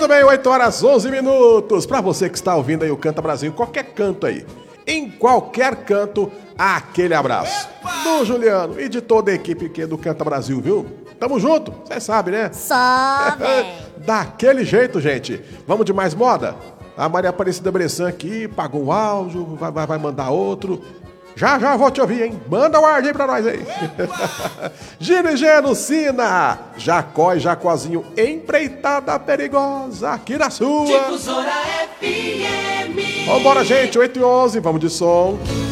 Muito bem, 8 horas 11 minutos. Pra você que está ouvindo aí o Canta Brasil, qualquer canto aí, em qualquer canto, aquele abraço do Juliano e de toda a equipe aqui do Canta Brasil, viu? Tamo junto, você sabe, né? Só, velho. Daquele jeito, gente. Vamos de mais moda? A Maria Aparecida Bressan aqui pagou um áudio, vai mandar outro. Já vou te ouvir, hein? Manda o áudio aí pra nós aí. Girigeno Sina, Jacó e Jacozinho, empreitada perigosa aqui na sua. Difusora FM. Vambora, gente, 8h11, vamos de som.